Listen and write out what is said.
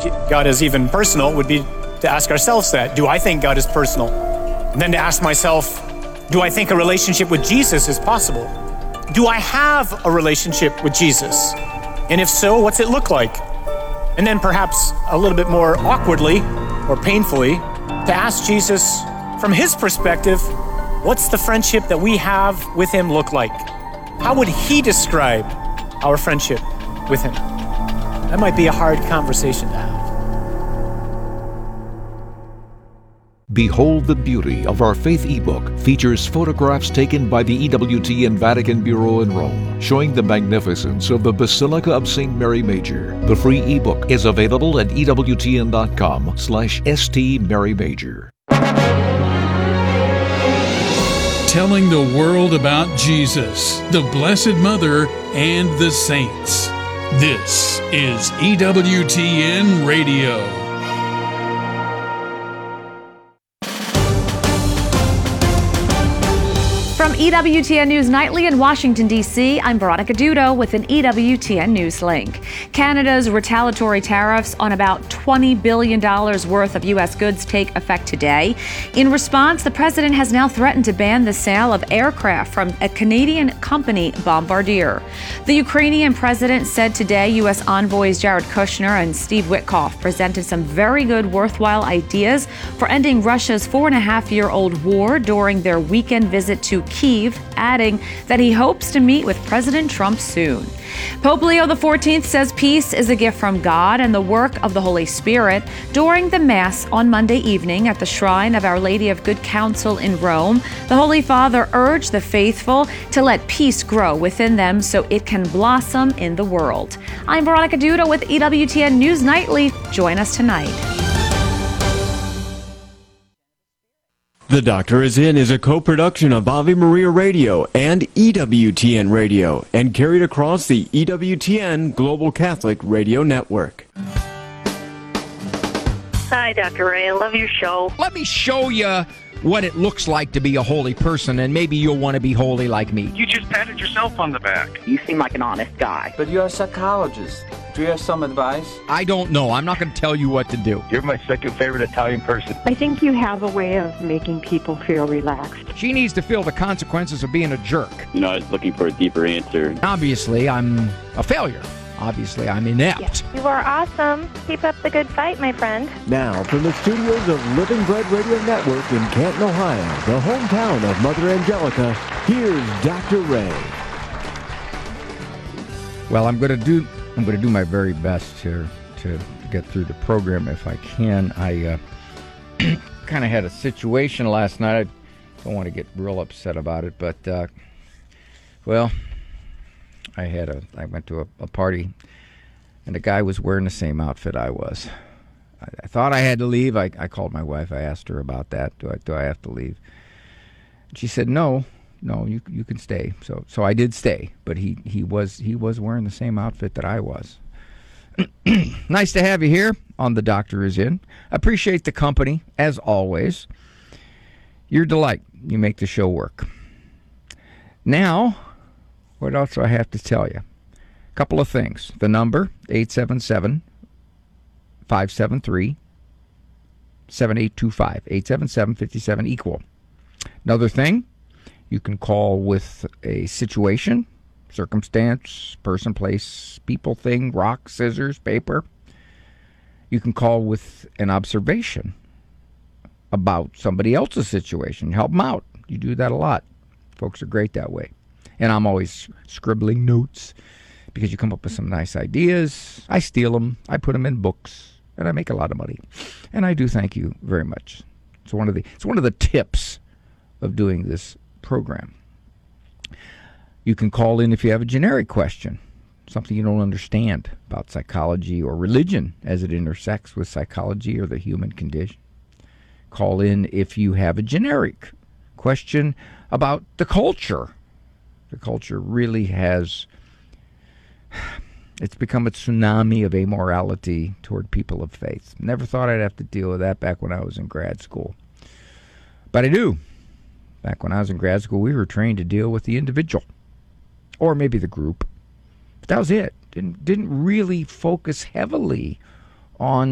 God is even personal would be to ask ourselves that. Do I think God is personal? And then to ask myself, do I think a relationship with Jesus is possible? Do I have a relationship with Jesus? And if so, what's it look like? And then perhaps a little bit more awkwardly or painfully, to ask Jesus from his perspective, what's the friendship that we have with him look like? How would he describe our friendship with him? That might be a hard conversation to have. Behold the Beauty of Our Faith ebook features photographs taken by the EWTN Vatican Bureau in Rome, showing the magnificence of the Basilica of St. Mary Major. The free ebook is available at EWTN.com/St. Mary Major. Telling the world about Jesus, the Blessed Mother, and the saints. This is EWTN Radio. From EWTN News Nightly in Washington, D.C., I'm Veronica Dudo with an EWTN News link. Canada's retaliatory tariffs on about $20 billion worth of U.S. goods take effect today. In response, the president has now threatened to ban the sale of aircraft from a Canadian company, Bombardier. The Ukrainian president said today U.S. envoys Jared Kushner and Steve Witkoff presented some very good, worthwhile ideas for ending Russia's 4.5-year-old war during their weekend visit to Kyiv, adding that he hopes to meet with President Trump soon. Pope Leo XIV says peace is a gift from God and the work of the Holy Spirit. During the Mass on Monday evening at the Shrine of Our Lady of Good Counsel in Rome, the Holy Father urged the faithful to let peace grow within them so it can blossom in the world. I'm Veronica Dudo with EWTN News Nightly. Join us tonight. The Doctor Is In is a co-production of Ave Maria Radio and EWTN Radio and carried across the EWTN Global Catholic Radio Network. Hi, Dr. Ray. I love your show. Let me show you what it looks like to be a holy person, and maybe you'll want to be holy like me. You just patted yourself on the back. You seem like an honest guy. But you're a psychologist. Do you have some advice? I don't know. I'm not going to tell you what to do. You're my second favorite Italian person. I think you have a way of making people feel relaxed. She needs to feel the consequences of being a jerk. I was looking for a deeper answer. Obviously, I'm a failure. Obviously, I'm inept. Yes. You are awesome. Keep up the good fight, my friend. Now, from the studios of Living Bread Radio Network in Canton, Ohio, the hometown of Mother Angelica, here's Dr. Ray. Well, I'm going to do my very best here to get through the program if I can. I kind of had a situation last night. I don't want to get real upset about it, but I went to a party, and the guy was wearing the same outfit I was. I thought I had to leave. I called my wife. I asked her about that. Do I have to leave? And she said, No, you can stay. So I did stay, but he was wearing the same outfit that I was. Nice to have you here on The Doctor Is In. Appreciate the company, as always. Your delight. You make the show work. Now, what else do I have to tell you? A couple of things. The number, 877-573-7825. 877-57-EQUAL. Another thing, you can call with a situation, circumstance, person, place, people, thing, rock, scissors, paper. You can call with an observation about somebody else's situation. Help them out. You do that a lot. Folks are great that way. And I'm always scribbling notes because you come up with some nice ideas. I steal them. I put them in books, and I make a lot of money. And I do thank you very much. It's one of the tips of doing this program. You can call in if you have a generic question, something you don't understand about psychology or religion as it intersects with psychology or the human condition. Call in if you have a generic question about the culture. The culture really it's become a tsunami of amorality toward people of faith. Never thought I'd have to deal with that back when I was in grad school. But I do. Back when I was in grad school, we were trained to deal with the individual, or maybe the group. But that was it. Didn't really focus heavily on